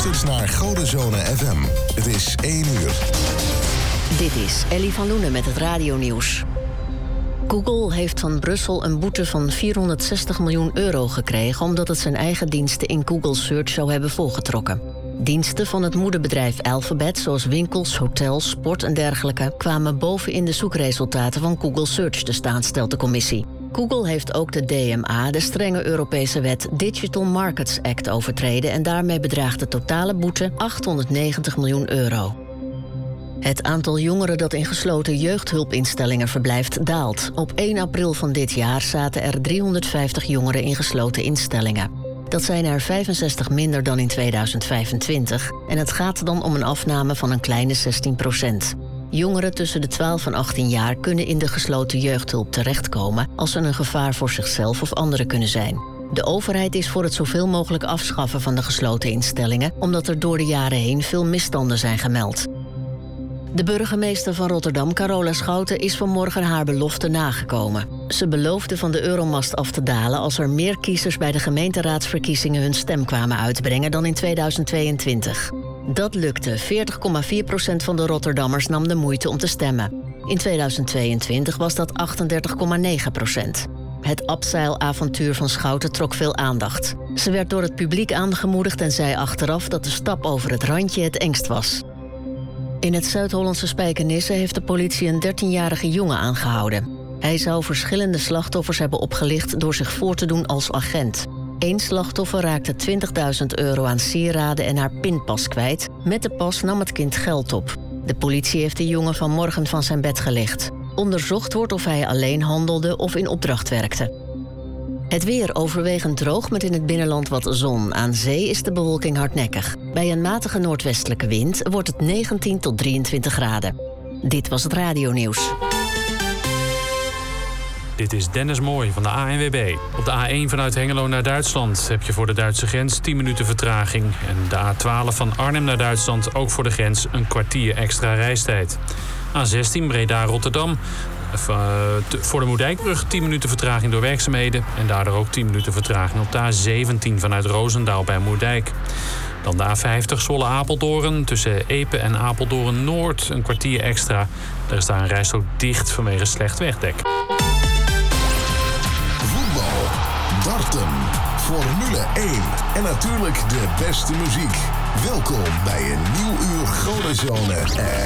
luistert naar Godenzone FM. Het is 1 uur. Dit is Ellie van Loenen met het radionieuws. Google heeft van Brussel een boete van €460 miljoen gekregen omdat het zijn eigen diensten in Google Search zou hebben volgetrokken. Diensten van het moederbedrijf Alphabet, zoals winkels, hotels, sport en dergelijke, kwamen bovenin de zoekresultaten van Google Search te staan, stelt de commissie. Google heeft ook de DMA, de strenge Europese wet Digital Markets Act, overtreden en daarmee bedraagt de totale boete €890 miljoen. Het aantal jongeren dat in gesloten jeugdhulpinstellingen verblijft daalt. Op 1 april van dit jaar zaten er 350 jongeren in gesloten instellingen. Dat zijn er 65 minder dan in 2025 en het gaat dan om een afname van een kleine 16%. Jongeren tussen de 12 en 18 jaar kunnen in de gesloten jeugdhulp terechtkomen als ze een gevaar voor zichzelf of anderen kunnen zijn. De overheid is voor het zoveel mogelijk afschaffen van de gesloten instellingen, omdat er door de jaren heen veel misstanden zijn gemeld. De burgemeester van Rotterdam, Carola Schouten, is vanmorgen haar belofte nagekomen. Ze beloofde van de euromast af te dalen als er meer kiezers bij de gemeenteraadsverkiezingen hun stem kwamen uitbrengen dan in 2022. Dat lukte. 40,4% van de Rotterdammers nam de moeite om te stemmen. In 2022 was dat 38,9%. Het abseilavontuur van Schouten trok veel aandacht. Ze werd door het publiek aangemoedigd en zei achteraf dat de stap over het randje het engst was. In het Zuid-Hollandse Spijkenisse heeft de politie een 13-jarige jongen aangehouden. Hij zou verschillende slachtoffers hebben opgelicht door zich voor te doen als agent. Eén slachtoffer raakte €20.000 aan sieraden en haar pinpas kwijt. Met de pas nam het kind geld op. De politie heeft de jongen vanmorgen van zijn bed gelicht. Onderzocht wordt of hij alleen handelde of in opdracht werkte. Het weer overwegend droog met in het binnenland wat zon. Aan zee is de bewolking hardnekkig. Bij een matige noordwestelijke wind wordt het 19 tot 23 graden. Dit was het radionieuws. Dit is Dennis Mooij van de ANWB. Op de A1 vanuit Hengelo naar Duitsland heb je voor de Duitse grens 10 minuten vertraging. En de A12 van Arnhem naar Duitsland ook voor de grens een kwartier extra reistijd. A16 Breda-Rotterdam. Voor de Moerdijkbrug 10 minuten vertraging door werkzaamheden. En daardoor ook 10 minuten vertraging op de A17 vanuit Roosendaal bij Moerdijk. Dan de A50 Zwolle-Apeldoorn. Tussen Epe en Apeldoorn-Noord een kwartier extra. Er is daar een rijstrook dicht vanwege slecht wegdek. Voetbal, darten, Formule 1 en natuurlijk de beste muziek. Welkom bij een nieuw uur Godenzone.